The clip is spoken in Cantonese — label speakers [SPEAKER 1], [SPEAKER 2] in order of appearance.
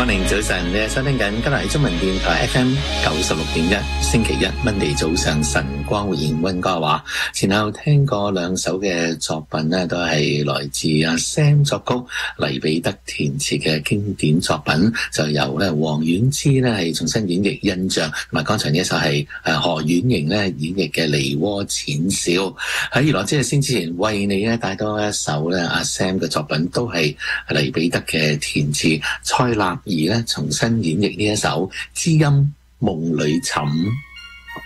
[SPEAKER 1] Morning， 早晨，你係收聽緊加拿大中文電台 FM 96.1，星期一 Monday 早上晨光活現溫哥華。前後聽過兩首嘅作品呢，都係來自阿 Sam 作曲、黎彼得填詞嘅經典作品，就由咧黃婉之咧係重新演繹《印象》，同埋剛才呢一首係何婉瑩咧演繹嘅《梨渦淺笑》。喺娛樂之聲之前，為你咧帶多一首咧阿 Sam 嘅作品，都係黎彼得嘅填詞，蔡立兒咧重新演繹呢一首《知音夢裏尋》。